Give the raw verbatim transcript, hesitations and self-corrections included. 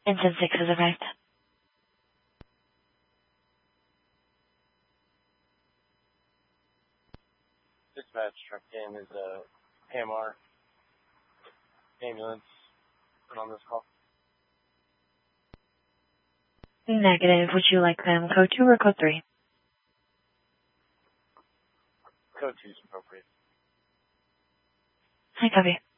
and ten six has arrived. Dispatch truck team is a P M R ambulance put on this call. Negative. Would you like them code two or code three? Code two is appropriate. I copy.